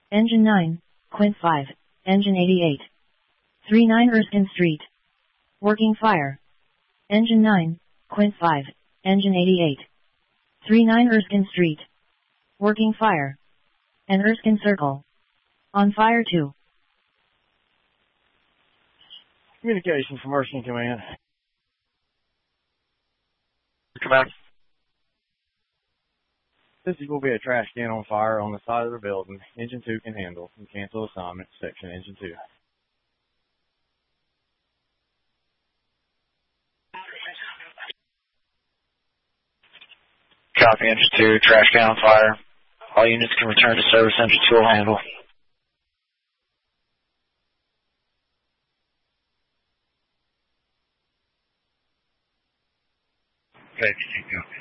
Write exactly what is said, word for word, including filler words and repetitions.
Engine nine, Quint five, Engine eighty-eight. thirty-nine Erskine Street. Working fire. Engine nine, Quint five, Engine eighty-eight. thirty-nine Erskine Street. Working fire. And Erskine Circle. On fire too. Communication from Erskine Command. Command. This will be a trash can on fire on the side of the building. Engine two can handle. And cancel assignment. Section Engine two. Copy, Engine two, trash can on fire. All units can return to service. Engine two will handle. Okay, keep going.